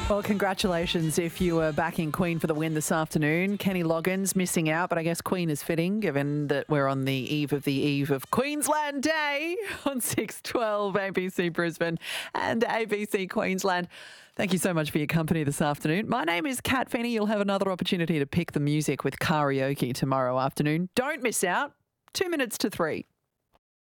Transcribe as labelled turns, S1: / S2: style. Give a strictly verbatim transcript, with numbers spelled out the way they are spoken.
S1: Well, congratulations if you were backing Queen for the win this afternoon. Kenny Loggins missing out, but I guess Queen is fitting given that we're on the eve of the eve of Queensland Day on six twelve A B C Brisbane and A B C Queensland. Thank you so much for your company this afternoon. My name is Kat Finney. You'll have another opportunity to pick the music with karaoke tomorrow afternoon. Don't miss out. Two minutes to three.